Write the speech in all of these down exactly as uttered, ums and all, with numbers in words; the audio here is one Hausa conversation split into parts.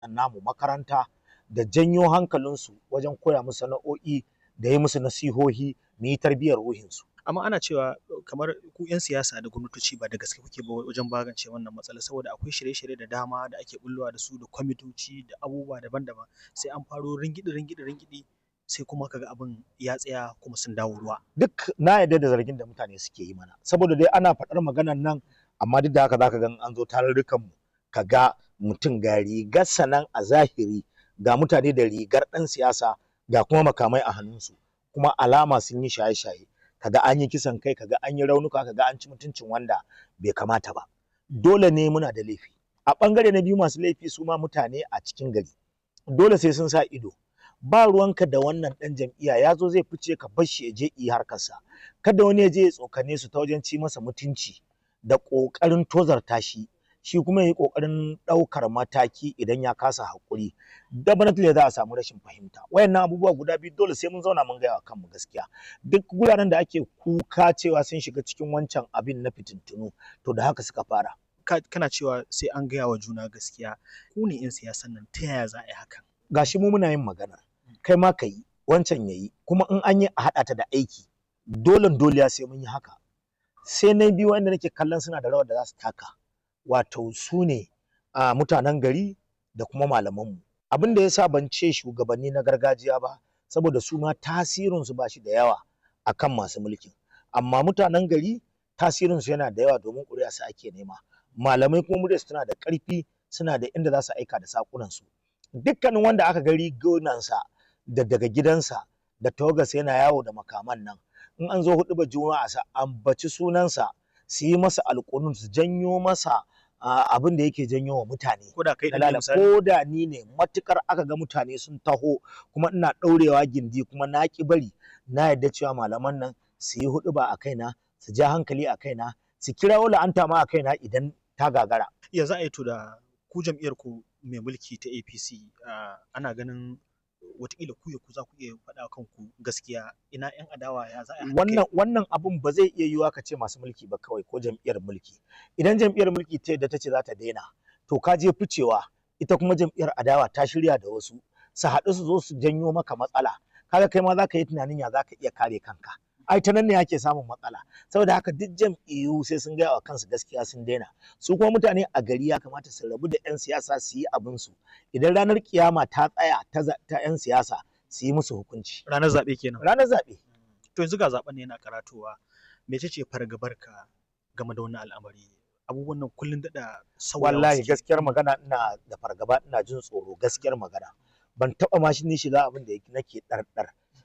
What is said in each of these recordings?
namu makaranta da janyo hankalinsu wajen koya musu sana'o'i da yi musu nasihohi mu yi tarbiyyar ruhinsu. Amma ana cewa kamar ku 'yan siyasa da gwamnatoci ba da gaske kuke ba wajen magance wannan matsala, saboda akwai shirye-shirye da dama da ake bullowa da su da kwamitoci da abubuwa daban-daban, sai an faro ringidi ringidi ringidi sai kuma kaga abin ya tsaya kuma sun dawo ruwa. Duk na yarda da zargin da mutane suke yi mana, saboda dai ana faɗar maganar nan amma duk da haka zaka ga an zo tarurrukan mu kaga mutum ga rigarsa nan a zahiri, ga mutane da rigar ɗan siyasa, ga kuma makamai a hannunsu, kuma alama sun yi shaye-shaye, kaga an yi kisan kai, kaga an yi raunuka, kaga an ci mutuncin wanda bai kamata ba. Dole ne muna da laifi. A ɓangare na biyu masu laifi su ma mutane a cikin gari, dole sai sun sa ido. Ba ruwanka da wannan ɗan jam'iyya ya zo zai fice ka bar shi ya je yi harkarsa. Kada wani ya je ya tsokane su ta wajen ci masa mutunci da ƙoƙarin tozarta shi, shi kuma ya yi ƙoƙarin ɗaukar mataki idan ya kasa haƙuri. Definitely za a samu rashin fahimta. Wayannan abubuwa guda biyu dole sai mun zauna mun gaya wa kanmu gaskiya. Duk guraren da ake kuka cewa sun shiga cikin wancan abin na fitintunu, to da haka suka fara. Kana cewa sai an gaya wa juna gaskiya. Ku ne 'yan siyasan nan, ta yaya za a yi hakan? Gashi mu muna yin magana, kai ma ka yi, wancan ya yi, kuma in an yi a haɗa ta da aiki. Dolen doliya sai mun yi haka. Sai na biyu wanda nake kallon suna da rawar da za su taka, wato su ne a mutanen gari da kuma malamanmu. Abin da ya sa ban ce shugabanni na gargajiya ba, saboda su ma tasirinsu ba shi da yawa akan masu mulkin. Amma mutanen gari tasirinsu yana da yawa domin ƙuri'a su ake nema. Malamai kuma muryarsu tana da ƙarfi, suna da inda za su aika da saƙunansu. Dukkanin wanda aka ga rigunansa da daga gidansa da tawagarsa yana yawo da makaman nan, in an zo huɗubar juma'a sa ambaci sunansa, su yi masa alƙunun, su janyo masa abin da yake janyo wa mutane. Ko da kai Dalala, ko da ni ne, matukar aka ga mutane sun taho kuma ina ɗaurewa gindi kuma na ƙi bari, na yarda cewa malaman nan su yi huɗuba a kaina, su ja hankali a kaina, su kirawo la'anta ma a kaina idan ta gagara. Ya za a yi to da ku jam'iyyar ku mai mulki ta A P C, ana ganin wataƙila ku ya ku za ku iya faɗa kanku gaskiya, ina 'yan adawa ya za a yi? Wannan wannan abun ba zai iya yiwuwa ka ce masu mulki ba kawai ko jam'iyyar mulki. Idan jam'iyyar mulki ta yadda ta ce za ta daina, to ka je ficewa, ita kuma jam'iyyar adawa ta shirya da wasu su haɗu su zo su janyo maka matsala. Kaga kai ma za ka yi tunanin ya za ka iya kare kanka. Ai ta nan ne ake samun matsala. Saboda haka duk jam'iyyu sai sun gaya wa kansu gaskiya sun daina. Su kuma mutane a gari ya kamata su rabu da 'yan siyasa su yi abinsu. Idan ranar kiyama ta tsaya ta 'yan siyasa, su yi musu hukunci. Ranar zaɓe kenan. Ranar zaɓe. To yanzu ga zaɓen ne yana karatowa. Mece ce fargabarka game da wannan al'amari? Abubuwan nan kullum daɗa sauyawa. Wallahi gaskiyar magana ina da fargaba, ina jin tsoro, gaskiyar magana. Ban taɓa ma shi ni shiga abin da nake ɗarɗar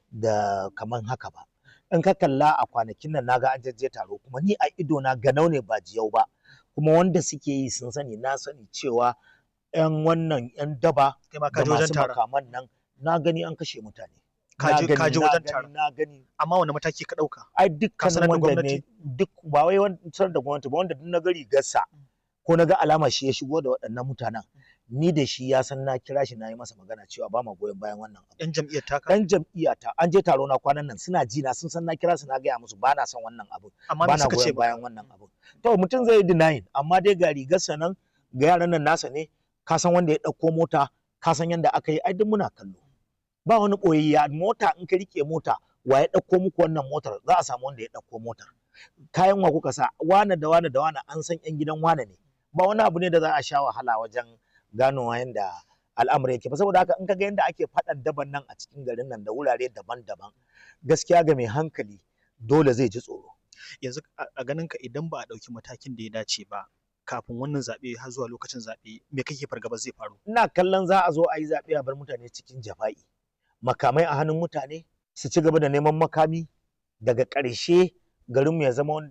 da kaman haka ba. In ka kalla a kwanakin nan naga an jajje taro, kuma ni a ido na ganau ne ba jiyau ba. Kuma wanda suke yi sun sani, na sani cewa 'yan wannan 'yan daba da masu makaman nan, na gani an kashe mutane. Ka je wajen taron? Na gani. Amma wani mataki ka ɗauka? Ai dukkan wanda ne, duk ba wai wancan da gwamnati ba, wanda duk na ga rigarsa ko na ga alama shi ya shigo da waɗannan mutanen, ni da shi ya san na kira shi na yi masa magana cewa ba ma goyon bayan wannan abu. Yan jam'iyyar taka? Ɗan jam'iyyata, an je taro na kwanan nan, suna ji na, sun san na kira su na gaya musu ba na son wannan abu, ba na goyon bayan wannan abu. To mutum zai yi denying, amma dai ga rigarsa nan, ga yaran nan nasa ne, ka san wanda ya ɗauko mota, ka san yanda aka yi, ai duk muna kallo. Ba wani ɓoyayya, mota in ka rike mota, wa ya ɗauko muku wannan motar, za a samu wanda ya ɗauko motar. Kayan wa kuka sa, wane da wane da wane an san 'yan gidan wane ne. Ba wani abu ne da za a sha wahala wajen ganowa yanda al'amari yake ba. Saboda haka in ka ga yanda ake faɗan daban nan a cikin garin nan da wurare daban-daban, gaskiya ga mai hankali dole zai ji tsoro. Yanzu a ganin ka idan ba a ɗauki matakin da ya dace ba kafin wannan zaɓe har zuwa lokacin zaɓe, me kake fargaba zai faru? Ina kallon za a zo a yi zaɓe a bar mutane cikin jafa'i. Makamai a hannun mutane, su ci gaba da neman makami, daga ƙarshe garinmu ya zama